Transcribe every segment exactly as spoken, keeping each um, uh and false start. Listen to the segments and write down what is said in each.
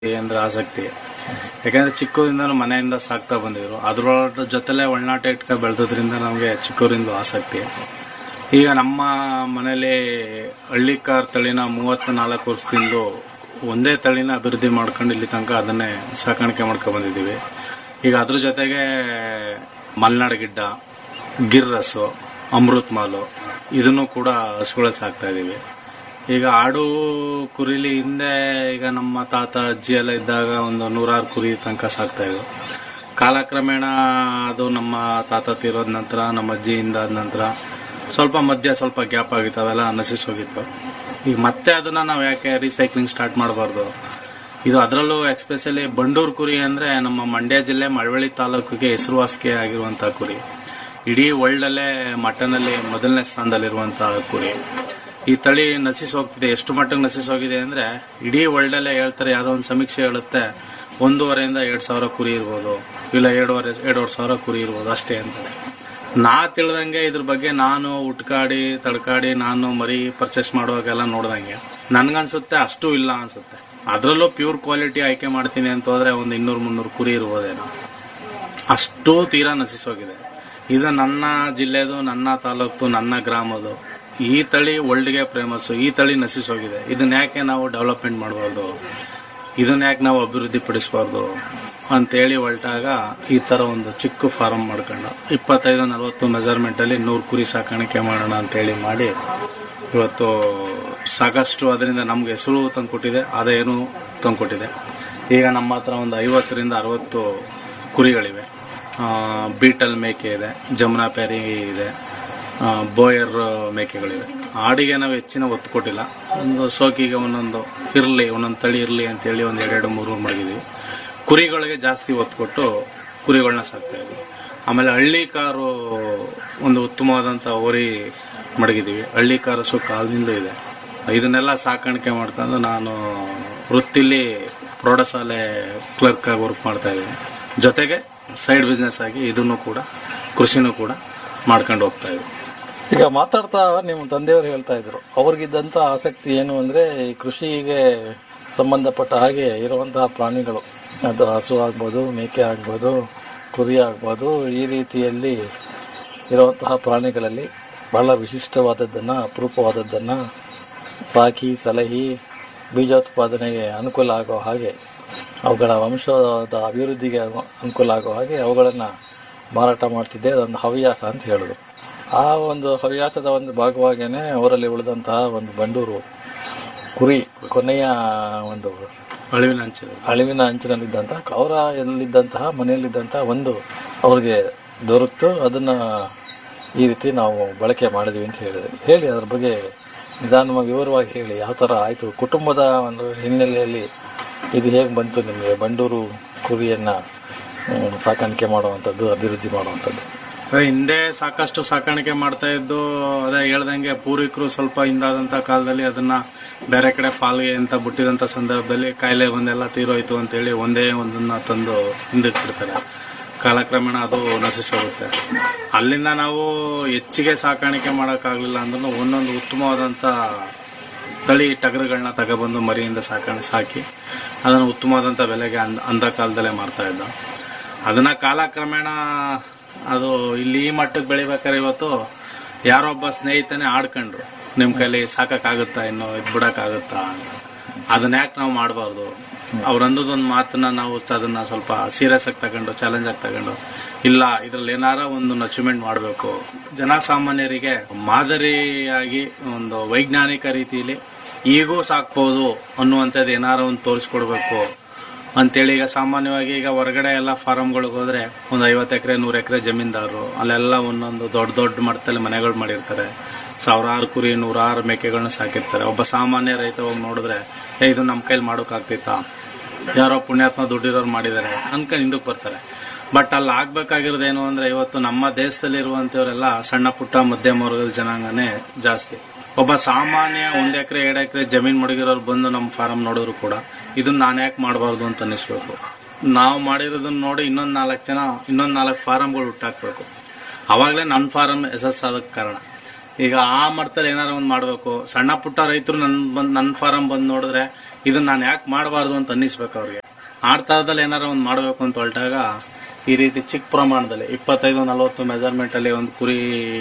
ಅಂದ್ರೆ ಆಸಕ್ತಿ. ಯಾಕಂದ್ರೆ ಚಿಕ್ಕವರಿಂದನೂ ಮನೆಯಿಂದ ಸಾಕ್ತಾ ಬಂದಿದ್ರು, ಅದ್ರೊಳ ಜೊತೆಲೆ ಒಳನಾಟ ಇಟ್ಕ ಬೆಳೆದ್ರಿಂದ ನಮಗೆ ಚಿಕ್ಕವರಿಂದ ಆಸಕ್ತಿ. ಈಗ ನಮ್ಮ ಮನೇಲಿ ಹಳ್ಳಿಕಾರ್ ತಳಿನ ಮೂವತ್ತ ನಾಲ್ಕು ವರ್ಷದಿಂದ ಒಂದೇ ತಳಿನ ಅಭಿವೃದ್ಧಿ ಮಾಡ್ಕೊಂಡು ಇಲ್ಲಿ ತನಕ ಅದನ್ನೇ ಸಾಕಾಣಿಕೆ ಮಾಡ್ಕೊಂಡು ಬಂದಿದ್ದೀವಿ. ಈಗ ಅದ್ರ ಜೊತೆಗೆ ಮಲ್ನಾಡ್ ಗಿಡ್ಡ, ಗಿರ್ರಸ್ಸು, ಅಮೃತ್ ಮಾಲು ಇದನ್ನು ಕೂಡ ಹಸುಗಳು ಸಾಕ್ತಾ ಇದೀವಿ. ಈಗ ಆಡು ಕುರಿಲಿ ಹಿಂದೆ ಈಗ ನಮ್ಮ ತಾತ ಅಜ್ಜಿ ಎಲ್ಲ ಇದ್ದಾಗ ಒಂದು ನೂರಾರು ಕುರಿ ತನಕ ಸಾಕ್ತಾ ಇದ್ವು. ಕಾಲಕ್ರಮೇಣ ಅದು ನಮ್ಮ ತಾತ ತೀರೋದ ನಂತರ, ನಮ್ಮ ಅಜ್ಜಿಯಿಂದ ಆದ ನಂತರ ಸ್ವಲ್ಪ ಮಧ್ಯ ಸ್ವಲ್ಪ ಗ್ಯಾಪ್ ಆಗಿತ್ತು, ಅವೆಲ್ಲ ನಶಿಸಿ ಹೋಗಿತ್ತು. ಈಗ ಮತ್ತೆ ಅದನ್ನ ನಾವು ಯಾಕೆ ರೀಸೈಕ್ಲಿಂಗ್ ಸ್ಟಾರ್ಟ್ ಮಾಡಬಾರ್ದು? ಇದು ಅದರಲ್ಲೂ ಎಕ್ಸ್ಪೆಷಲಿ ಬಂಡೂರು ಕುರಿ ಅಂದ್ರೆ ನಮ್ಮ ಮಂಡ್ಯ ಜಿಲ್ಲೆ ಮಳವಳ್ಳಿ ತಾಲೂಕಿಗೆ ಹೆಸರುವಾಸಿಗೆ ಆಗಿರುವಂತಹ ಕುರಿ. ಇಡೀ ವರ್ಲ್ಡ್ ಅಲ್ಲೇ ಮಟನಲ್ಲಿ ಮೊದಲನೇ ಸ್ಥಾನದಲ್ಲಿರುವಂತಹ ಕುರಿ. ಈ ತಳಿ ನಶಿಸಿ ಹೋಗ್ತಿದೆ. ಎಷ್ಟು ಮಟ್ಟಿಗೆ ನಶಿಸಿ ಹೋಗಿದೆ ಅಂದ್ರೆ ಇಡೀ ವರ್ಲ್ಡ್ ಅಲ್ಲೇ ಹೇಳ್ತಾರೆ, ಯಾವ್ದೋ ಒಂದು ಸಮೀಕ್ಷೆ ಹೇಳುತ್ತೆ ಒಂದೂವರೆಯಿಂದ ಎರಡ್ ಸಾವಿರ ಕುರಿ ಇರ್ಬೋದು, ಇಲ್ಲ ಎರಡೂವರೆ ಎರಡೂವರೆ ಸಾವಿರ ಕುರಿ ಇರ್ಬೋದು ಅಷ್ಟೇ ಅಂತಾರೆ. ನಾ ತಿಳಿದಂಗೆ ಇದ್ರ ಬಗ್ಗೆ ನಾನು ಉಟ್ಕಾಡಿ ತಡ್ಕಾಡಿ ನಾನು ಮರಿ ಪರ್ಚೇಸ್ ಮಾಡುವಾಗೆಲ್ಲ ನೋಡ್ದಂಗೆ ನನ್ಗನ್ಸುತ್ತೆ ಅಷ್ಟು ಇಲ್ಲ ಅನ್ಸುತ್ತೆ. ಅದ್ರಲ್ಲೂ ಪ್ಯೂರ್ ಕ್ವಾಲಿಟಿ ಆಯ್ಕೆ ಮಾಡ್ತೀನಿ ಅಂತ ಹೋದ್ರೆ ಒಂದು ಇನ್ನೂರು ಮುನ್ನೂರು ಕುರಿ ಇರ್ಬೋದೇನೋ, ಅಷ್ಟು ತೀರಾ ನಶಿಸಿ ಹೋಗಿದೆ. ಇದು ನನ್ನ ಜಿಲ್ಲೆದು, ನನ್ನ ತಾಲೂಕು, ನನ್ನ ಗ್ರಾಮದು. ಈ ತಳಿ ವರ್ಲ್ಡ್ಗೆ ಫೇಮಸ್. ಈ ತಳಿ ನಶಿಸಿ ಹೋಗಿದೆ. ಇದನ್ನ ಯಾಕೆ ನಾವು ಡೆವಲಪ್ಮೆಂಟ್ ಮಾಡಬಾರ್ದು, ಇದನ್ನ ಯಾಕೆ ನಾವು ಅಭಿವೃದ್ಧಿ ಪಡಿಸಬಾರ್ದು ಅಂತೇಳಿ ಹೊರಟಾಗ ಈ ತರ ಒಂದು ಚಿಕ್ಕ ಫಾರ್ಮ್ ಮಾಡ್ಕೊಂಡು ಇಪ್ಪತ್ತೈದು ನಲವತ್ತು ಮೆಜರ್ಮೆಂಟ್ ಅಲ್ಲಿ ನೂರು ಕುರಿ ಸಾಕಾಣಿಕೆ ಮಾಡೋಣ ಅಂತೇಳಿ ಮಾಡಿ ಇವತ್ತು ಸಾಕಷ್ಟು ಅದರಿಂದ ನಮ್ಗೆ ಹೆಸರು ತಂದ್ಕೊಟ್ಟಿದೆ, ಆದಾಯನೂ ತಂದ್ಕೊಟ್ಟಿದೆ. ಈಗ ನಮ್ಮ ಹತ್ರ ಒಂದು ಐವತ್ತರಿಂದ ಅರವತ್ತು ಕುರಿಗಳಿವೆ. ಬೀಟಲ್ ಮೇಕೆ ಇದೆ, ಜಮುನಾ ಪ್ಯಾರಿ ಇದೆ, ಬೋಯರ್ ಮೇಕೆಗಳಿವೆ. ಆಡಿಗೆ ನಾವು ಹೆಚ್ಚಿನ ಒತ್ತು ಕೊಟ್ಟಿಲ್ಲ, ಒಂದು ಸೋಕಿಗೆ ಒಂದೊಂದು ಇರಲಿ, ಒಂದೊಂದು ತಳಿ ಇರಲಿ ಅಂತೇಳಿ ಒಂದು ಎರಡೆರಡು ಮೂರು ಮಡಗಿದೀವಿ. ಕುರಿಗಳಿಗೆ ಜಾಸ್ತಿ ಒತ್ತು ಕೊಟ್ಟು ಕುರಿಗಳನ್ನ ಸಾಕ್ತಾ ಇದ್ವಿ. ಆಮೇಲೆ ಹಳ್ಳಿ ಕಾರು ಒಂದು ಉತ್ತಮವಾದಂಥ ಹೋರಿ ಮಡಗಿದೀವಿ. ಹಳ್ಳಿ ಕಾರಸು ಕಾಲದಿಂದ ಇದೆ. ಇದನ್ನೆಲ್ಲ ಸಾಕಾಣಿಕೆ ಮಾಡ್ಕೊಂಡು ನಾನು ವೃತ್ತಿಲಿ ಪ್ರೌಢಶಾಲೆ ಕ್ಲರ್ಕ್ ಆಗಿ ವರ್ಕ್ ಮಾಡ್ತಾ ಇದ್ದೀನಿ. ಜೊತೆಗೆ ಸೈಡ್ ಬಿಸ್ನೆಸ್ ಆಗಿ ಇದನ್ನು ಕೂಡ ಕೃಷಿನೂ ಕೂಡ ಮಾಡ್ಕೊಂಡು ಹೋಗ್ತಾ ಇದ್ದೀವಿ. ಈಗ ಮಾತಾಡ್ತಾ ನಿಮ್ಮ ತಂದೆಯವರು ಹೇಳ್ತಾ ಇದ್ರು, ಅವ್ರಿಗಿದ್ದಂತ ಆಸಕ್ತಿ ಏನು ಅಂದ್ರೆ ಈ ಕೃಷಿಗೆ ಸಂಬಂಧಪಟ್ಟ ಹಾಗೆ ಇರುವಂತಹ ಪ್ರಾಣಿಗಳು, ಅದು ಹಸು ಆಗ್ಬೋದು, ಮೇಕೆ ಆಗ್ಬೋದು, ಕುರಿ ಆಗ್ಬೋದು, ಈ ರೀತಿಯಲ್ಲಿ ಇರುವಂತಹ ಪ್ರಾಣಿಗಳಲ್ಲಿ ಬಹಳ ವಿಶಿಷ್ಟವಾದದ್ದನ್ನ, ಅಪರೂಪವಾದದ್ದನ್ನ ಸಾಕಿ ಸಲಹಿ ಬೀಜೋತ್ಪಾದನೆಗೆ ಅನುಕೂಲ ಆಗೋ ಹಾಗೆ, ಅವುಗಳ ವಂಶದ ಅಭಿವೃದ್ಧಿಗೆ ಅನುಕೂಲ ಆಗೋ ಹಾಗೆ ಅವುಗಳನ್ನ ಮಾರಾಟ ಮಾಡ್ತಿದ್ದೆ. ಅದೊಂದು ಹವ್ಯಾಸ ಅಂತ ಹೇಳಿದ್ರು. ಆ ಒಂದು ಹವ್ಯಾಸದ ಒಂದು ಭಾಗವಾಗೇನೆ ಅವರಲ್ಲಿ ಉಳಿದಂತಹ ಒಂದು ಬಂಡೂರು ಕುರಿ ಕೊನೆಯ ಒಂದು ಅಳಿವಿನ ಅಂಚಿನ ಅಳಿವಿನ ಅಂಚಿನಲ್ಲಿದ್ದಂತಹ ಅವರ ಎಲ್ಲಿದ್ದಂತಹ ಮನೆಯಲ್ಲಿದ್ದಂತಹ ಒಂದು ಅವ್ರಿಗೆ ದೊರಕಿತು. ಅದನ್ನ ಈ ರೀತಿ ನಾವು ಬಳಕೆ ಮಾಡಿದ್ವಿ ಅಂತ ಹೇಳಿದ್ವಿ. ಹೇಳಿ ಅದ್ರ ಬಗ್ಗೆ ನಿಧಾನವಾಗಿ ವಿವರವಾಗಿ ಹೇಳಿ, ಯಾವ ತರ ಆಯ್ತು, ಕುಟುಂಬದ ಒಂದು ಹಿನ್ನೆಲೆಯಲ್ಲಿ ಇದು ಹೇಗೆ ಬಂತು ನಿಮಗೆ ಬಂಡೂರು ಕುರಿಯನ್ನ ಸಾಕಾಣಿಕೆ ಮಾಡುವಂಥದ್ದು, ಅಭಿವೃದ್ಧಿ ಮಾಡುವಂಥದ್ದು? ಹಿಂದೆ ಸಾಕಷ್ಟು ಸಾಕಾಣಿಕೆ ಮಾಡ್ತಾ ಇದ್ದು, ಅದೇ ಹೇಳ್ದಂಗೆ ಪೂರ್ವಿಕರು ಸ್ವಲ್ಪ ಹಿಂದಾದಂತ ಕಾಲದಲ್ಲಿ ಅದನ್ನ ಬೇರೆ ಕಡೆ ಪಾಲ್ಗೆ ಅಂತ ಬಿಟ್ಟಿದಂತ ಸಂದರ್ಭದಲ್ಲಿ ಕಾಯಿಲೆ ಒಂದೆಲ್ಲ ತೀರೋಯ್ತು ಅಂತೇಳಿ ಒಂದೇ ಒಂದನ್ನ ತಂದು ಹಿಂದಕ್ಕೆ ಬಿಡ್ತಾರೆ. ಕಾಲಕ್ರಮೇಣ ಅದು ನಶಿಸಿ ಹೋಗುತ್ತೆ. ಅಲ್ಲಿಂದ ನಾವು ಹೆಚ್ಚಿಗೆ ಸಾಕಾಣಿಕೆ ಮಾಡೋಕ್ಕಾಗಲಿಲ್ಲ ಅಂದ್ರೂ ಒಂದೊಂದು ಉತ್ತಮವಾದಂತ ತಳಿ ಟಗರುಗಳನ್ನ ತಗೊಬಂದು ಮರಿಯಿಂದ ಸಾಕಾಣೆ ಸಾಕಿ ಅದನ್ನು ಉತ್ತಮವಾದಂತ ಬೆಲೆಗೆ ಅಂದ ಕಾಲದಲ್ಲೇ ಮಾಡ್ತಾ ಇದ್ದ. ಅದನ್ನ ಕಾಲಕ್ರಮೇಣ ಅದು ಇಲ್ಲಿ ಈ ಮಟ್ಟಕ್ಕೆ ಬೆಳಿಬೇಕಾದ್ರೆ ಇವತ್ತು ಯಾರೊಬ್ಬ ಸ್ನೇಹಿತನೇ ಆಡ್ಕೊಂಡ್ರು, ನಿಮ್ ಕೈಲಿ ಸಾಕಾಗುತ್ತಾ, ಇನ್ನು ಇದ್ ಬಿಡಕ್ಕಾಗುತ್ತಾ, ಅದನ್ನ ಯಾಕೆ ನಾವು ಮಾಡಬಾರ್ದು? ಅವ್ರ ಅಂದದೊಂದು ಮಾತನ್ನ ನಾವು ಅದನ್ನ ಸ್ವಲ್ಪ ಸೀರಿಯಸ್ ಆಗಿ ತಗೊಂಡು ಚಾಲೆಂಜ್ ಆಗಿ ತಗೊಂಡು, ಇಲ್ಲ ಇದ್ರಲ್ಲಿ ಏನಾರ ಒಂದು ಅಚೀವ್ಮೆಂಟ್ ಮಾಡಬೇಕು, ಜನಸಾಮಾನ್ಯರಿಗೆ ಮಾದರಿಯಾಗಿ ಒಂದು ವೈಜ್ಞಾನಿಕ ರೀತಿಯಲ್ಲಿ ಈಗೂ ಸಾಕ್ಬಹುದು ಅನ್ನುವಂಥದ್ದು ಏನಾರ ಒಂದು ತೋರಿಸ್ಕೊಡ್ಬೇಕು ಅಂತೇಳಿ. ಈಗ ಸಾಮಾನ್ಯವಾಗಿ ಈಗ ಹೊರಗಡೆ ಎಲ್ಲ ಫಾರಂಗಳಿಗೆ ಹೋದ್ರೆ ಒಂದು ಐವತ್ತು ಎಕರೆ ನೂರು ಎಕರೆ ಜಮೀನ್ದಾರರು ಅಲ್ಲೆಲ್ಲ ಒಂದೊಂದು ದೊಡ್ಡ ದೊಡ್ಡ ಮಟ್ಟದಲ್ಲಿ ಮನೆಗಳು ಮಾಡಿರ್ತಾರೆ. ಸಾವಿರಾರು ಕುರಿ ನೂರಾರು ಮೇಕೆಗಳನ್ನ ಸಾಕಿರ್ತಾರೆ. ಒಬ್ಬ ಸಾಮಾನ್ಯ ರೈತ ಹೋಗಿ ನೋಡಿದ್ರೆ ಏ ಇದು ನಮ್ಮ ಕೈಲಿ ಮಾಡೋಕ್ಕಾಗ್ತೈತಾ, ಯಾರೋ ಪುಣ್ಯಾತ್ಮ ದುಡ್ಡಿರೋರು ಮಾಡಿದ್ದಾರೆ ಅನ್ಕ ಹಿಂದಕ್ಕೆ ಬರ್ತಾರೆ. ಬಟ್ ಅಲ್ಲಿ ಆಗ್ಬೇಕಾಗಿರೋದೇನು ಅಂದ್ರೆ ಇವತ್ತು ನಮ್ಮ ದೇಶದಲ್ಲಿ ಇರುವಂತವರೆಲ್ಲ ಸಣ್ಣ ಪುಟ್ಟ ಮಧ್ಯಮ ವರ್ಗದ ಜನಾಂಗನೇ ಜಾಸ್ತಿ. ಒಬ್ಬ ಸಾಮಾನ್ಯ ಒಂದ್ ಎಕರೆ ಎರಡು ಎಕರೆ ಜಮೀನ್ ಮಡಗಿರೋರು ಬಂದು ನಮ್ಮ ಫಾರಂ ನೋಡಿದ್ರು ಕೂಡ ಇದನ್ನ ನಾನು ಯಾಕೆ ಮಾಡಬಾರ್ದು ಅಂತ ಅನಿಸ್ಬೇಕು. ನಾವು ಮಾಡಿರೋದನ್ನ ನೋಡಿ ಇನ್ನೊಂದ್ ನಾಲ್ಕು ಜನ ಇನ್ನೊಂದ್ ನಾಲ್ಕು ಫಾರಂಗಳು ಹುಟ್ಟಾಕ್ಬೇಕು. ಅವಾಗಲೇ ನನ್ನ ಫಾರಂ ಯಶಸ್ಸು ಆದಕ್ಕೆ ಕಾರಣ. ಈಗ ಆ ಮಟ್ಟದಲ್ಲಿ ಏನಾರ ಒಂದ್ ಮಾಡ್ಬೇಕು. ಸಣ್ಣ ಪುಟ್ಟ ರೈತರು ನನ್ ಬಂದ್ ನನ್ನ ಫಾರಂ ಬಂದ್ ನೋಡಿದ್ರೆ ಇದನ್ನ ನಾನು ಯಾಕೆ ಮಾಡಬಾರ್ದು ಅಂತ ಅನ್ನಿಸ್ಬೇಕು ಅವ್ರಿಗೆ. ಆ ಥರದಲ್ಲಿ ಏನಾರ ಒಂದು ಮಾಡಬೇಕು ಅಂತ ಹೊರಟಾಗ ಈ ರೀತಿ ಚಿಕ್ಕ ಪ್ರಮಾಣದಲ್ಲಿ ಇಪ್ಪತ್ತೈದು ನಲವತ್ತು ಮೆಜರ್ಮೆಂಟ್ ಅಲ್ಲಿ ಒಂದು ಕುರಿ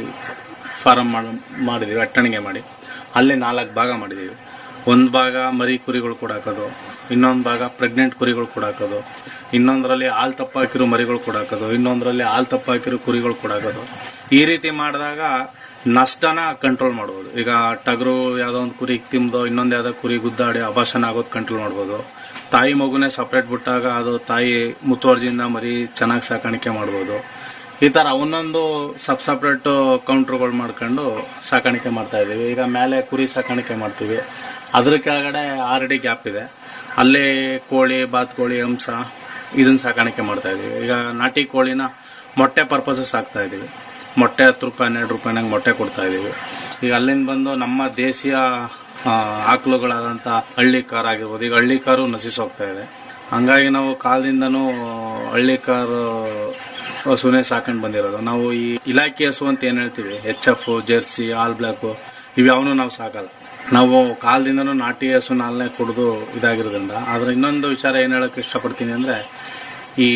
ಫಾರಂ ಮಾಡಿದೀವಿ, ಅಟ್ಟಣಿಗೆ ಮಾಡಿ ಅಲ್ಲಿ ನಾಲ್ಕು ಭಾಗ ಮಾಡಿದೀವಿ. ಒಂದು ಭಾಗ ಮರಿ ಕುರಿಗಳು ಕೂಡ ಹಾಕೋದು, ಇನ್ನೊಂದು ಭಾಗ ಪ್ರೆಗ್ನೆಂಟ್ ಕುರಿಗಳು ಕೂಡ ಹಾಕೋದು, ಇನ್ನೊಂದರಲ್ಲಿ ಹಾಲು ತಪ್ಪ ಹಾಕಿರೋ ಮರಿಗಳು ಕೂಡ ಹಾಕೋದು, ಇನ್ನೊಂದರಲ್ಲಿ ಹಾಲು ತಪ್ಪ ಹಾಕಿರೋ ಕುರಿಗಳು ಕೂಡ ಹಾಕೋದು. ಈ ರೀತಿ ಮಾಡಿದಾಗ ನಷ್ಟನ ಕಂಟ್ರೋಲ್ ಮಾಡಬಹುದು. ಈಗ ಟಗರು ಯಾವ್ದೋ ಒಂದು ಕುರಿ ತಿಂದೋ ಇನ್ನೊಂದು ಯಾವ್ದೋ ಕುರಿ ಗುದ್ದಾಡಿ ಅಭಾಷಣ ಆಗೋದು ಕಂಟ್ರೋಲ್ ಮಾಡಬಹುದು. ತಾಯಿ ಮಗುನೇ ಸಪರೇಟ್ ಬಿಟ್ಟಾಗ ಅದು ತಾಯಿ ಮುತುವರ್ಜಿಯಿಂದ ಮರಿ ಚೆನ್ನಾಗಿ ಸಾಕಾಣಿಕೆ ಮಾಡಬಹುದು. ಈ ತರ ಒಂದೊಂದು ಸಬ್ ಸಪರೇಟ್ ಕೌಂಟರ್ಗಳು ಮಾಡ್ಕೊಂಡು ಸಾಕಾಣಿಕೆ ಮಾಡ್ತಾ ಇದೀವಿ. ಈಗ ಮೇಲೆ ಕುರಿ ಸಾಕಾಣಿಕೆ ಮಾಡ್ತೀವಿ, ಅದ್ರ ಕೆಳಗಡೆ ಆಲ್ರೆಡಿ ಗ್ಯಾಪ್ ಇದೆ, ಅಲ್ಲೇ ಕೋಳಿ, ಬಾತ್ಕೋಳಿ, ಹಂಸ ಇದನ್ನ ಸಾಕಾಣಿಕೆ ಮಾಡ್ತಾ ಇದೀವಿ. ಈಗ ನಾಟಿ ಕೋಳಿನ ಮೊಟ್ಟೆ ಪರ್ಪಸ್ ಸಾಕ್ತಾ ಇದೀವಿ. ಮೊಟ್ಟೆ ಹತ್ತು ರೂಪಾಯಿ ಹನ್ನೆರಡು ರೂಪಾಯಿನಾಗ ಮೊಟ್ಟೆ ಕೊಡ್ತಾ ಇದೀವಿ. ಈಗ ಅಲ್ಲಿಂದ ಬಂದು ನಮ್ಮ ದೇಶೀಯ ಆಕಳುಗಳಾದಂತ ಹಳ್ಳಿ ಕಾರ್ ಆಗಿರ್ಬೋದು, ಈಗ ಹಳ್ಳಿ ಕಾರು ನಶಿಸಿ ಹೋಗ್ತಾ ಇದೆ. ಹಂಗಾಗಿ ನಾವು ಕಾಲದಿಂದನೂ ಹಳ್ಳಿ ಕಾರು ಹಸುನೇ ಸಾಕೊಂಡು ಬಂದಿರೋದು. ನಾವು ಈ ಇಲಾಖೆ ಹಸು ಅಂತ ಏನ್ ಹೇಳ್ತೀವಿ, H F, Jersey, all block ಇವ್ಯಾವನು ನಾವು ಸಾಕಲ್ಲ. ನಾವು ಕಾಲದಿಂದನೂ ನಾಟಿ ಹಸು ನಾಲ್ನೇ ಕುಡಿದು ಇದಾಗಿರೋದ್ರಿಂದ. ಆದ್ರೆ ಇನ್ನೊಂದು ವಿಚಾರ ಏನ್ ಹೇಳಕ್ ಇಷ್ಟಪಡ್ತೀನಿ ಅಂದ್ರೆ, ಈ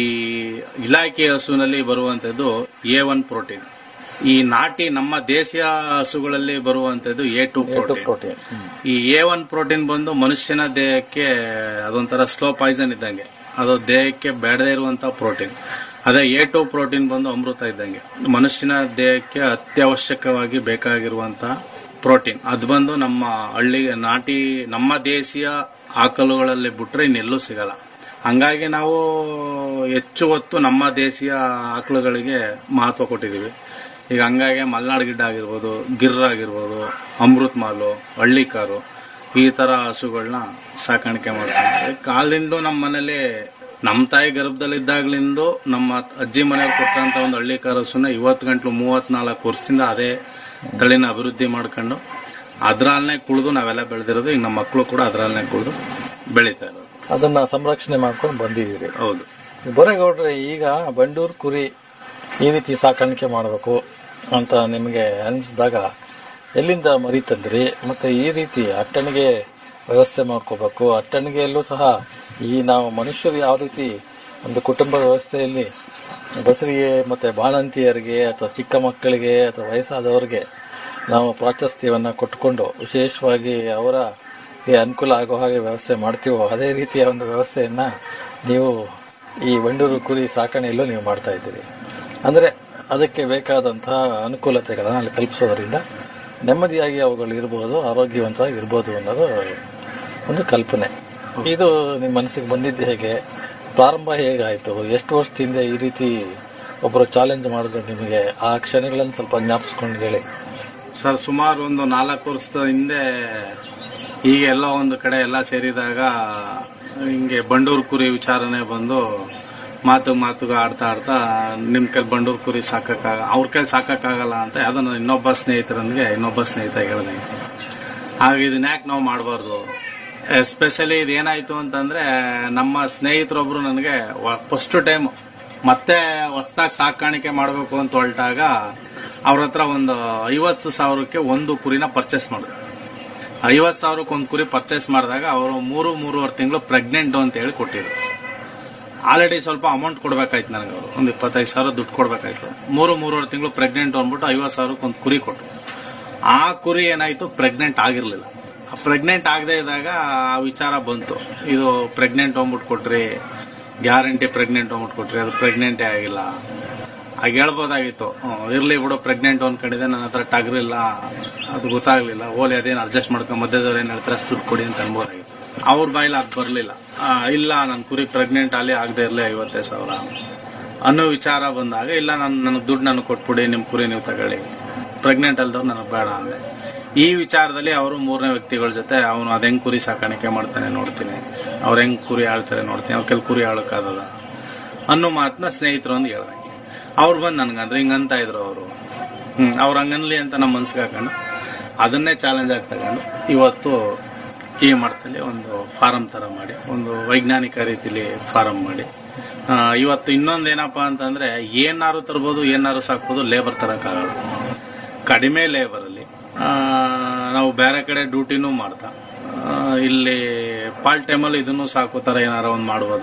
ಇಲಾಖೆ ಹಸುವಿನಲ್ಲಿ ಬರುವಂತದ್ದು ಎ ಒನ್ ಪ್ರೋಟೀನ್. ಈ ನಾಟಿ ನಮ್ಮ ದೇಶೀಯ ಹಸುಗಳಲ್ಲಿ ಬರುವಂತದ್ದು ಎ ಟು ಪ್ರೋಟೀನ್. ಈ ಎ ಒನ್ ಪ್ರೋಟೀನ್ ಬಂದು ಮನುಷ್ಯನ ದೇಹಕ್ಕೆ ಅದೊಂಥರ ಸ್ಲೋ ಪಾಯ್ಸನ್ ಇದ್ದಂಗೆ, ಅದು ದೇಹಕ್ಕೆ ಬೇಡದೇ ಇರುವಂತಹ ಪ್ರೋಟೀನ್. ಅದೇ ಎ ಟು ಪ್ರೋಟೀನ್ ಬಂದು ಅಮೃತ ಇದ್ದಂಗೆ, ಮನುಷ್ಯನ ದೇಹಕ್ಕೆ ಅತ್ಯವಶ್ಯಕವಾಗಿ ಬೇಕಾಗಿರುವಂತಹ ಪ್ರೋಟೀನ್. ಅದು ಬಂದು ನಮ್ಮ ಹಳ್ಳಿ ನಾಟಿ ನಮ್ಮ ದೇಶೀಯ ಆಕಳುಗಳಲ್ಲಿ ಬಿಟ್ರೆ ಇನ್ನೆಲ್ಲೂ ಸಿಗಲ್ಲ. ಹಂಗಾಗಿ ನಾವು ಹೆಚ್ಚು ಹೊತ್ತು ನಮ್ಮ ದೇಶೀಯ ಆಕಳುಗಳಿಗೆ ಮಹತ್ವ ಕೊಟ್ಟಿದ್ದೀವಿ. ಈಗ ಹಂಗಾಗಿ ಮಲ್ನಾಡ್ ಗಿಡ್ಡ ಆಗಿರ್ಬೋದು, ಗಿರ್ ಆಗಿರ್ಬೋದು, ಅಮೃತ್ ಮಾಲು, ಹಳ್ಳಿಕಾರು ಈ ತರ ಹಸುಗಳನ್ನ ಸಾಕಾಣಿಕೆ ಮಾಡ್ತೀವಿ. ಕಾಲಿಂದ ನಮ್ಮ ಮನೇಲಿ ನಮ್ಮ ತಾಯಿ ಗರ್ಭದಲ್ಲಿದ್ದಾಗ್ಲಿಂದ ನಮ್ಮ ಅಜ್ಜಿ ಮನೆಗೆ ಕೊಟ್ಟಂತ ಒಂದು ಹಳ್ಳಿಕಾರ ಹಸುನ ಇವತ್ತು ಗಂಟ್ಲು ಮೂವತ್ನಾಲ್ಕು ವರ್ಷದಿಂದ ಅದೇ ತಳಿನ ಅಭಿವೃದ್ಧಿ ಮಾಡ್ಕೊಂಡು ಅದ್ರಲ್ಲೇ ಕುಳಿದು ನಾವೆಲ್ಲ ಬೆಳೆದಿರೋದು. ಈಗ ನಮ್ಮ ಮಕ್ಕಳು ಕೂಡ ಅದ್ರಲ್ಲೇ ಕುಳಿದು ಬೆಳೀತಾ ಇರೋದು. ಅದನ್ನ ಸಂರಕ್ಷಣೆ ಮಾಡ್ಕೊಂಡು ಬಂದಿದ್ದೀರಿ. ಹೌದು. ಬೋರೇಗೌಡ್ರೆ, ಈಗ ಬಂಡೂರು ಕುರಿ ಈ ರೀತಿ ಸಾಕಾಣಿಕೆ ಮಾಡಬೇಕು ಅಂತ ನಿಮಗೆ ಅನಿಸಿದಾಗ ಎಲ್ಲಿಂದ ಮರಿ ತಂದ್ರಿ? ಮತ್ತೆ ಈ ರೀತಿ ಅಟ್ಟಣಿಗೆ ವ್ಯವಸ್ಥೆ ಮಾಡ್ಕೋಬೇಕು, ಅಟ್ಟಣಿಗೆಯಲ್ಲೂ ಸಹ ಈ ನಾವು ಮನುಷ್ಯರು ಯಾವ ರೀತಿ ಒಂದು ಕುಟುಂಬ ವ್ಯವಸ್ಥೆಯಲ್ಲಿ ಬಸರಿಗೆ ಮತ್ತೆ ಬಾಣಂತಿಯರಿಗೆ ಅಥವಾ ಚಿಕ್ಕ ಮಕ್ಕಳಿಗೆ ಅಥವಾ ವಯಸ್ಸಾದವರಿಗೆ ನಾವು ಪ್ರಾಶಸ್ತ್ಯವನ್ನ ಕೊಟ್ಟುಕೊಂಡು ವಿಶೇಷವಾಗಿ ಅವರ ಅನುಕೂಲ ಆಗೋ ಹಾಗೆ ವ್ಯವಸ್ಥೆ ಮಾಡ್ತೀವೋ ಅದೇ ರೀತಿಯ ಒಂದು ವ್ಯವಸ್ಥೆಯನ್ನ ನೀವು ಈ ಬಂಡೂರು ಕುರಿ ಸಾಕಣೆಯಲ್ಲೂ ನೀವು ಮಾಡ್ತಾ ಇದ್ದೀರಿ. ಅಂದ್ರೆ ಅದಕ್ಕೆ ಬೇಕಾದಂತಹ ಅನುಕೂಲತೆಗಳನ್ನ ಅಲ್ಲಿ ಕಲ್ಪಿಸೋದ್ರಿಂದ ನೆಮ್ಮದಿಯಾಗಿ ಅವುಗಳು ಇರಬಹುದು, ಆರೋಗ್ಯವಂತವಾಗಿ ಇರಬಹುದು ಅನ್ನೋದು ಒಂದು ಕಲ್ಪನೆ. ಇದು ನಿಮ್ಮ ಮನಸ್ಸಿಗೆ ಬಂದಿದ್ದು ಹೇಗೆ? ಪ್ರಾರಂಭ ಹೇಗಾಯ್ತು? ಎಷ್ಟು ವರ್ಷದಿಂದ ಈ ರೀತಿ ಒಬ್ಬರು ಚಾಲೆಂಜ್ ಮಾಡಿದ್ರು ನಿಮಗೆ? ಆ ಕ್ಷಣಗಳನ್ನು ಸ್ವಲ್ಪ ಜ್ಞಾಪಿಸ್ಕೊಂಡು ಹೇಳಿ ಸರ್. ಸುಮಾರು ಒಂದು ನಾಲ್ಕು ವರ್ಷದ ಹಿಂದೆ ಈಗ ಎಲ್ಲ ಒಂದು ಕಡೆ ಎಲ್ಲ ಸೇರಿದಾಗ ಹಿಂಗೆ ಬಂಡೂರು ಕುರಿ ವಿಚಾರನೆ ಬಂದು ಮಾತು ಮಾತುಗ ಆಡ್ತಾ ಆಡ್ತಾ ನಿಮ್ ಕೈ ಬಂಡೂರು ಕುರಿ ಸಾಕಕ್ಕಾಗ ಅವ್ರ ಕೈ ಸಾಕಕ್ಕಾಗಲ್ಲ ಅಂತ ಯಾವ್ದನ್ನ ಇನ್ನೊಬ್ಬ ಸ್ನೇಹಿತರನ್ಗೆ ಇನ್ನೊಬ್ಬ ಸ್ನೇಹಿತ ಹೇಳಿದೆ. ಆಗ ಇದನ್ನ ಯಾಕೆ ನಾವು ಮಾಡಬಾರ್ದು? ಎಸ್ಪೆಷಲಿ ಇದೇನಾಯ್ತು ಅಂತಂದ್ರೆ, ನಮ್ಮ ಸ್ನೇಹಿತರೊಬ್ರು ನನಗೆ ಫಸ್ಟ್ ಟೈಮ್ ಮತ್ತೆ ಹೊಸದಾಗಿ ಸಾಕಾಣಿಕೆ ಮಾಡಬೇಕು ಅಂತ ಹೊರಟಾಗ ಅವ್ರ ಹತ್ರ ಒಂದು ಐವತ್ತು ಸಾವಿರಕ್ಕೆ ಒಂದು ಕುರಿನ ಪರ್ಚೇಸ್ ಮಾಡಿದ್ರು. ಐವತ್ತು ಸಾವಿರಕ್ಕೆ ಒಂದು ಕುರಿ ಪರ್ಚೇಸ್ ಮಾಡಿದಾಗ ಅವರು ಮೂರು ಮೂರುವರೆ ತಿಂಗಳು ಪ್ರೆಗ್ನೆಂಟ್ ಅಂತ ಹೇಳಿ ಕೊಟ್ಟಿದ್ರು. ಆಲ್ರೆಡಿ ಸ್ವಲ್ಪ ಅಮೌಂಟ್ ಕೊಡ್ಬೇಕಾಯ್ತು ನನಗೆ, ಅವರು ಒಂದು ಇಪ್ಪತ್ತೈದು ಸಾವಿರ ದುಡ್ಡು ಕೊಡ್ಬೇಕಾಯ್ತು. ಮೂರು ಮೂರುವರೆ ತಿಂಗಳು ಪ್ರೆಗ್ನೆಂಟ್ ಅಂದ್ಬಿಟ್ಟು ಐವತ್ತು ಸಾವಿರಕ್ಕೆ ಒಂದು ಕುರಿ ಕೊಟ್ಟರು. ಆ ಕುರಿ ಏನಾಯ್ತು, ಪ್ರೆಗ್ನೆಂಟ್ ಆಗಿರ್ಲಿಲ್ಲ. ಪ್ರೆಗ್ನೆಂಟ್ ಆಗದೆ ಇದ್ದಾಗ ಆ ವಿಚಾರ ಬಂತು, ಇದು ಪ್ರೆಗ್ನೆಂಟ್ ಹೋಗ್ಬಿಟ್ಟು ಕೊಟ್ರಿ, ಗ್ಯಾರಂಟಿ ಪ್ರೆಗ್ನೆಂಟ್ ಹೋಗ್ಬಿಟ್ಟು ಕೊಟ್ರಿ, ಅದು ಪ್ರೆಗ್ನೆಂಟೇ ಆಗಿಲ್ಲ. ಆಗ ಹೇಳ್ಬೋದಾಗಿತ್ತು, ಇರ್ಲಿ ಬಿಡು ಪ್ರೆಗ್ನೆಂಟ್ ಅನ್ಕೊಂಡಿದೆ, ನನ್ನ ಹತ್ರ ಟಗರಿಲ್ಲ, ಅದು ಗೊತ್ತಾಗ್ಲಿಲ್ಲ, ಓಲಿ ಅದೇನು ಅಡ್ಜಸ್ಟ್ ಮಾಡ್ಕೊಂಡು ಮಧ್ಯದವ್ರು ಏನ್ ಹೇಳ್ತಾರೆ ಅಷ್ಟು ದುಡ್ಡು ಕೊಡಿ ಅಂತ ಅನ್ಬೋದಾಗಿತ್ತು. ಅವ್ರ ಬಾಯಿಲಿ ಅದು ಬರ್ಲಿಲ್ಲ. ಇಲ್ಲ ನನ್ನ ಕುರಿ ಪ್ರೆಗ್ನೆಂಟ್ ಅಲ್ಲಿ ಆಗದೆ ಇರ್ಲಿ ಐವತ್ತೈದು ಸಾವಿರ ಅನ್ನೋ ವಿಚಾರ ಬಂದಾಗ, ಇಲ್ಲ ನನ್ ನನಗೆ ದುಡ್ಡು ನನಗೆ ಕೊಟ್ಬಿಡಿ, ನಿಮ್ ಕುರಿ ನೀವು ತಗೊಳ್ಳಿ, ಪ್ರೆಗ್ನೆಂಟ್ ಅಲ್ದವ್ರು ನನಗೆ ಬೇಡ ಅಂದೆ. ಈ ವಿಚಾರದಲ್ಲಿ ಅವರು ಮೂರನೇ ವ್ಯಕ್ತಿಗಳ ಜೊತೆ ಅವನು ಅದ್ ಹೆಂಗ್ ಕುರಿ ಸಾಕಾಣಿಕೆ ಮಾಡ್ತಾನೆ ನೋಡ್ತೀನಿ, ಅವ್ರ ಹೆಂಗ್ ಕುರಿ ಆಳ್ತಾರೆ ನೋಡ್ತೀನಿ, ಅವ್ರ ಕೆಲ ಕುರಿ ಆಳಕ್ಕಾಗಲ್ಲ ಅನ್ನೋ ಮಾತನ್ನ ಸ್ನೇಹಿತರು ಒಂದು ಹೇಳ್ದಂಗೆ ಅವ್ರು ಬಂದು ನನ್ಗಂದ್ರೆ ಹಿಂಗಂತ ಇದ್ರು ಅವರು. ಹ್ಮ್ ಅವ್ರ ಹಂಗನ್ಲಿ ಅಂತ ನಮ್ಮ ಮನ್ಸಿಗೆ ಹಾಕೊಂಡು ಅದನ್ನೇ ಚಾಲೆಂಜ್ ಆಗಿ ತಗೊಂಡು ಇವತ್ತು ಈ ಮಟ್ಟದಲ್ಲಿ ಒಂದು ಫಾರಂ ತರ ಮಾಡಿ, ಒಂದು ವೈಜ್ಞಾನಿಕ ರೀತಿಲಿ ಫಾರಂ ಮಾಡಿ ಇವತ್ತು ಇನ್ನೊಂದೇನಪ್ಪಾ ಅಂತಂದ್ರೆ, ಏನಾರು ತರ್ಬೋದು, ಏನಾರು ಸಾಕ್ಬೋದು, ಲೇಬರ್ ತರಕ್ಕಾಗಲ್ಲ. ಕಡಿಮೆ ಲೇಬರ್ ಅಲ್ಲಿ ನಾವು ಬೇರೆ ಕಡೆ ಡ್ಯೂಟಿನೂ ಮಾಡ್ತಾ ಇಲ್ಲಿ ಪಾರ್ಟ್ ಟೈಮಲ್ಲಿ ಇದನ್ನು ಸಾಕೋ ಥರ ಏನಾರ ಒಂದು ಮಾಡ್ಬೋದಾ